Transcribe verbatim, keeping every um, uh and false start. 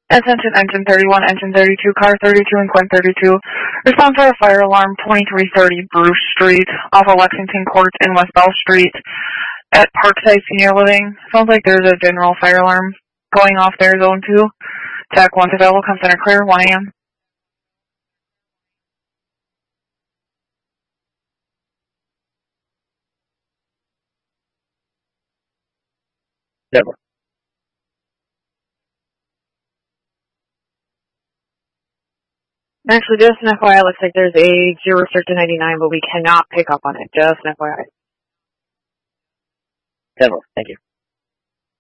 Attention engine thirty-one, engine thirty-two, car thirty-two, and Quinn thirty-two. Respond for a fire alarm twenty-three thirty Bruce Street, off of Lexington Court in West Bell Street at Parkside Senior Living. Sounds like there's a general fire alarm going off there, zone two. Tech one's available, come center clear, one A M Never. Actually, just an F Y I, looks like there's a zero restricted ninety-nine, but we cannot pick up on it. Just an F Y I. Never. Thank you.